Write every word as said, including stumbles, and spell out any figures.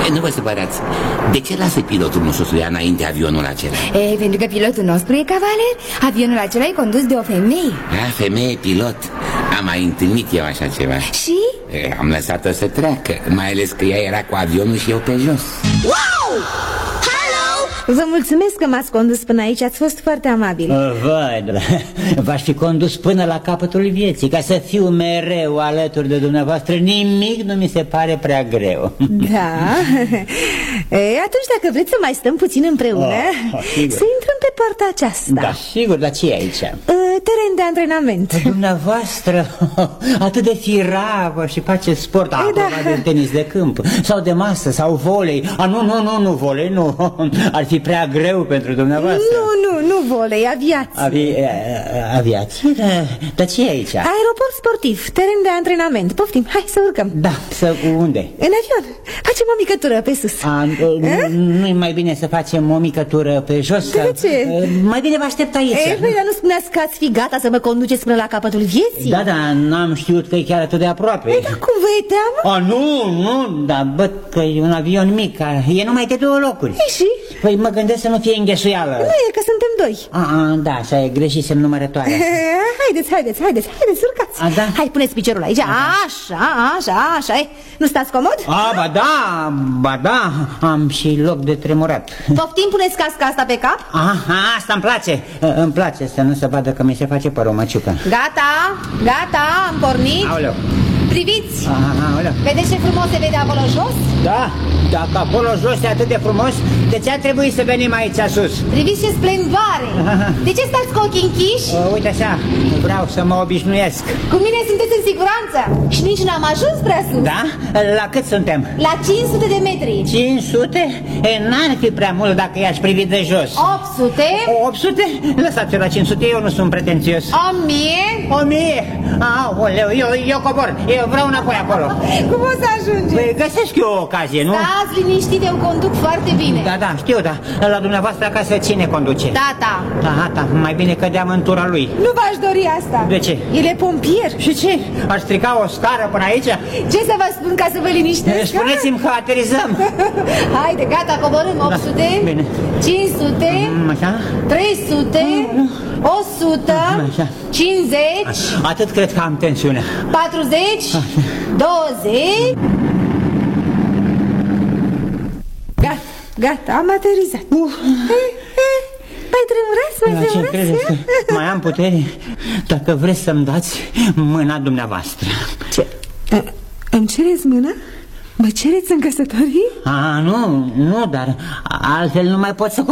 Nu vă supărați. De ce lasă pilotul nostru să ia înainte avionul acela? E, pentru că pilotul nostru e cavaler. Avionul acela e condus de o femeie. A, femeie pilot. Am mai întâlnit eu așa ceva. Și? E, am lăsat-o să treacă. Mai ales că ea era cu avionul și eu pe jos. Wow! Vă mulțumesc că m-ați condus până aici, ați fost foarte amabil. Văd, v-aș fi condus până la capătul vieții, ca să fiu mereu alături de dumneavoastră. Nimic nu mi se pare prea greu. Da. E, atunci dacă vreți să mai stăm puțin împreună, oh, să intrăm pe partea aceasta. Da, sigur, dar ce e aici? Teren de antrenament. Dumneavoastră, atât de firavă și face sport. A, da. de tenis de câmp, sau de masă, sau volei. A, nu, nu, nu, nu, volei, nu. Ar fi prea greu pentru dumneavoastră. Nu, nu, nu volei, aviație. Avi, aviație? Da, dar ce e aici? Aeroport sportiv, teren de antrenament. Poftim, hai să urcăm. Da, să unde? În avion. Facem o mică tură pe sus. A, nu-i mai bine să facem o mică tură pe jos? De ce? Mai bine vă aștept aici. Ei, păi, dar nu spuneați că ați fi gata să mă conduceți până la capătul vieții? Da, da, n-am știut că e chiar atât de aproape. Ei, dar cum vă e teamă? A, nu, nu, dar văd că e un avion mic, e numai de două locuri. Ei, și? Păi mă gândesc să nu fie înghesuială. Nu e, că suntem doi. A, a, da, așa e, greșisem numărătoarea. Haideți, haideți, haideți, haideți, urcați. A, da? Hai, puneți piciorul aici. Așa, așa, așa e. Nu stați comod? A, ba da, ba da, am și loc de tremurat. Poftim, puneți casca asta pe cap. Aha, asta îmi place. Îmi place să nu se vadă că mi se face părul măciucă. Gata, gata, am pornit. Aoleu. Priviți. Aha, aoleu. Vedeți ce frumos se vede acolo jos? Da, dacă acolo jos e atât de frumos, de ce a trebuit să venim aici sus? Priviți ce splendoare. De ce stați cu ochii închiși? Uh, uite așa, vreau să mă obișnuiesc. Cu mine sunteți în siguranță. Și nici n-am ajuns prea sus. Da? La cât suntem? La cinci sute de metri. cinci sute? E, n-ar fi prea mult dacă i-aș privi de jos. opt sute. opt sute? Lăsați-o la cinci sute, eu nu sunt pretențios. o mie. O mie? Aoleu, eu, eu cobor, eu vreau înapoi acolo. Cum o să ajungeți? Păi găsesc eu o ocazie, nu? Stați liniștit, eu conduc foarte bine. Da, da, știu, da. La dumneavoastră acasă cine conduce? Tata. Aha, da, mai bine cădeam în tura lui. Nu v-aș dori asta. De ce? El e pompier. Și ce? Aș strica o scară până aici? Ce să vă spun ca să vă liniștesc? Spuneți-mi că aterizăm. Haide, gata, coborâm. opt sute, da, bine. cinci sute, Așa? trei sute, o sută, Așa. cincizeci, Atât cred că am tensiune. patruzeci, douăzeci. Gata, gata, am aterizat. Uf. Mai tremurați, mai La ce tremurați? credeți că mai am putere? Dacă vreți să-mi dați mâna dumneavoastră. Ce? Îmi cereți mâna? Mă cereți în căsătorie? A, nu, nu, dar altfel nu mai pot să